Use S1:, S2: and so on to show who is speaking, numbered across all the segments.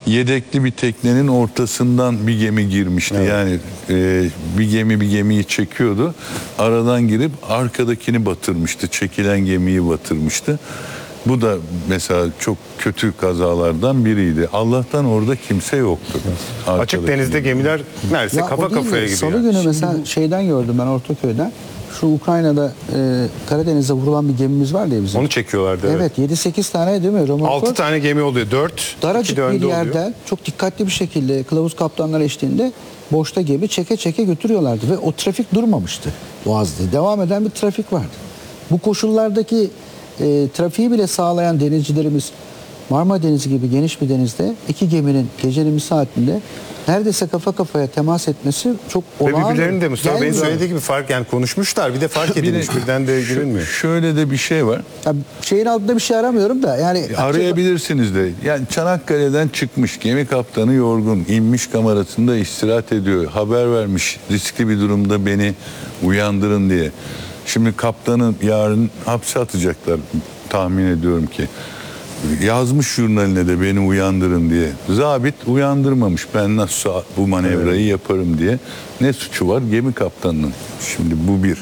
S1: yedekli bir teknenin ortasından bir gemi girmişti. Evet. Yani bir gemiyi çekiyordu. Aradan girip arkadakini batırmıştı. Çekilen gemiyi batırmıştı. Bu da mesela çok kötü kazalardan biriydi. Allah'tan orada kimse yoktu.
S2: Evet. Açık denizde gemiler neredeyse kafa kafaya gidiyor.
S3: Salı günü mesela şeyden gördüm ben, Ortaköy'den. Şu Ukrayna'da Karadeniz'de vurulan bir gemimiz var diye bizim.
S2: Onu çekiyorlardı.
S3: Evet, 7-8 tane değil mi? Römorkör.
S2: 6 tane gemi oluyor. 4.
S3: Daracık bir yerden çok dikkatli bir şekilde kılavuz kaptanlar eşliğinde boşta gemi çeke çeke götürüyorlardı. Ve o trafik durmamıştı Boğaz'da. Devam eden bir trafik vardı. Bu koşullardaki trafiği bile sağlayan denizcilerimiz Marmara Denizi gibi geniş bir denizde iki geminin gecenin bir saatinde neredeyse kafa kafaya temas etmesi çok olağan.
S2: Ve birbirlerinin de Mustafa Bey'in söylediği gibi fark, yani konuşmuşlar, bir de fark edilmiş, birden de girilmiyor.
S1: Şöyle de bir şey var.
S3: Ya şeyin altında bir şey aramıyorum da yani
S1: arayabilirsiniz de. Yani Çanakkale'den çıkmış, gemi kaptanı yorgun, inmiş kamerasında istirahat ediyor. Haber vermiş, riskli bir durumda beni uyandırın diye. Şimdi kaptanı yarın hapse atacaklar tahmin ediyorum ki. Yazmış jurnaline de beni uyandırın diye. Zabit uyandırmamış, ben nasıl bu manevrayı yaparım diye. Ne suçu var? Gemi kaptanının. Şimdi bu bir.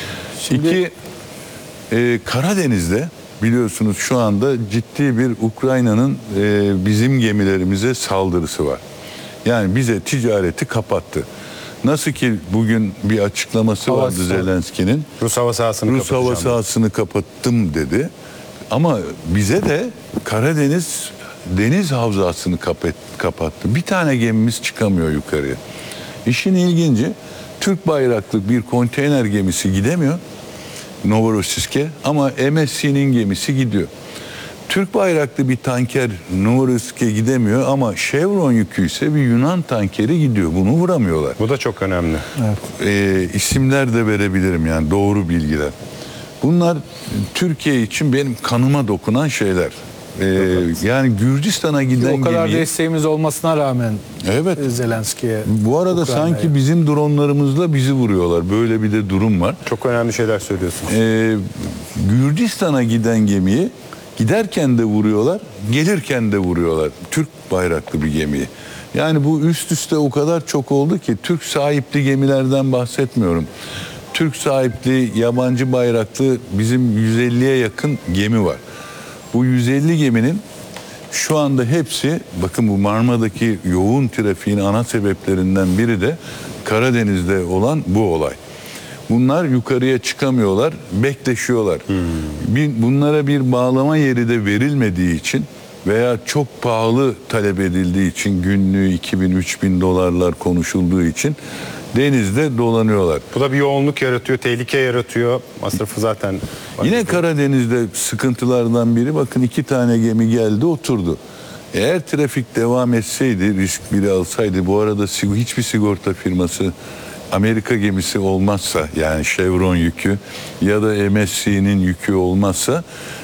S1: İki, Karadeniz'de biliyorsunuz şu anda ciddi bir Ukrayna'nın bizim gemilerimize saldırısı var. Yani bize ticareti kapattı. Nasıl ki bugün bir açıklaması vardı Zelenski'nin.
S2: Rus hava sahasını
S1: kapattım dedi. Ama bize de Karadeniz deniz havzasını kapattı. Bir tane gemimiz çıkamıyor yukarıya. İşin ilginci, Türk bayraklı bir konteyner gemisi gidemiyor Novorossiysk'e, ama MSC'nin gemisi gidiyor. Türk bayraklı bir tanker Novorossiysk'e gidemiyor ama Chevron yükü ise bir Yunan tankeri gidiyor. Bunu vuramıyorlar.
S2: Bu da çok önemli.
S1: Evet. İsimler de verebilirim, yani doğru bilgiler. Bunlar Türkiye için benim kanıma dokunan şeyler. Yani Gürcistan'a giden
S4: o kadar desteğimiz olmasına rağmen
S1: evet,
S4: Zelenski'ye.
S1: Bu arada sanki bizim dronlarımızla bizi vuruyorlar. Böyle bir de durum var.
S2: Çok önemli şeyler söylüyorsunuz.
S1: Gürcistan'a giden gemiyi giderken de vuruyorlar, gelirken de vuruyorlar. Türk bayraklı bir gemiyi. Yani bu üst üste o kadar çok oldu ki, Türk sahipli gemilerden bahsetmiyorum. Türk sahipli, yabancı bayraklı bizim 150'ye yakın gemi var. Bu 150 geminin şu anda hepsi, bakın bu Marmara'daki yoğun trafiğin ana sebeplerinden biri de Karadeniz'de olan bu olay. Bunlar yukarıya çıkamıyorlar, bekleşiyorlar. Bunlara bir bağlama yeri de verilmediği için veya çok pahalı talep edildiği için, günlüğü 2000-3000 dolarlar konuşulduğu için denizde dolanıyorlar.
S2: Bu da bir yoğunluk yaratıyor, tehlike yaratıyor. Masrafı zaten...
S1: Yine Karadeniz'de sıkıntılardan biri, bakın 2 tane gemi geldi oturdu. Eğer trafik devam etseydi, risk biri alsaydı, bu arada hiçbir sigorta firması Amerika gemisi olmazsa, yani Chevron yükü ya da MSC'nin yükü olmazsa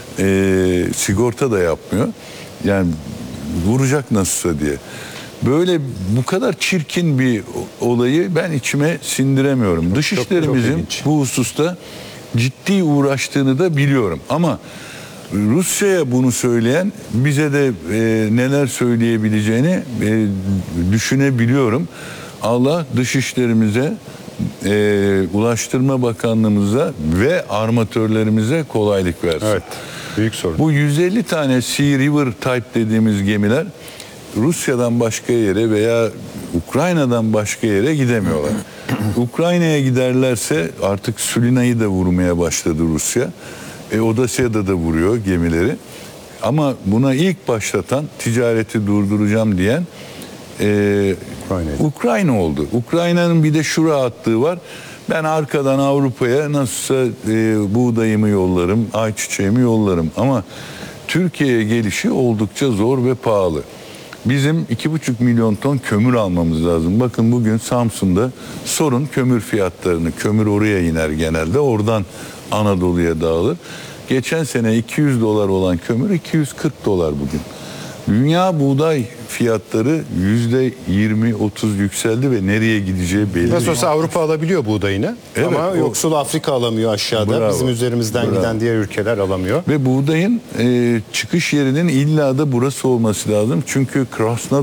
S1: sigorta da yapmıyor. Yani vuracak nasılsa diye. Böyle bu kadar çirkin bir olayı ben içime sindiremiyorum. Dışişlerimizin bu hususta ciddi uğraştığını da biliyorum. Ama Rusya'ya bunu söyleyen bize de neler söyleyebileceğini düşünebiliyorum. Allah dışişlerimize, Ulaştırma Bakanlığımıza ve armatörlerimize kolaylık versin.
S2: Evet, büyük sorun.
S1: Bu 150 tane Sea River Type dediğimiz gemiler Rusya'dan başka yere veya Ukrayna'dan başka yere gidemiyorlar. Ukrayna'ya giderlerse artık Sulina'yı da vurmaya başladı Rusya. Odasya'da da vuruyor gemileri. Ama buna ilk başlatan, ticareti durduracağım diyen Ukrayna oldu. Ukrayna'nın bir de şu rahatlığı var. Ben arkadan Avrupa'ya nasılsa buğdayımı yollarım, ayçiçeğimi yollarım. Ama Türkiye'ye gelişi oldukça zor ve pahalı. Bizim 2,5 milyon ton kömür almamız lazım. Bakın bugün Samsun'da sorun kömür fiyatlarını. Kömür oraya iner genelde. Oradan Anadolu'ya dağılır. Geçen sene 200 dolar olan kömür 240 dolar bugün. Dünya buğday fiyatları %20-30 yükseldi ve nereye gideceği belli.
S2: Nasıl olsa Avrupa alabiliyor buğdayını, evet, ama yoksul Afrika alamıyor aşağıda. Bravo. Bizim üzerimizden giden diğer ülkeler alamıyor.
S1: Ve buğdayın çıkış yerinin illa da burası olması lazım. Çünkü Krasnodar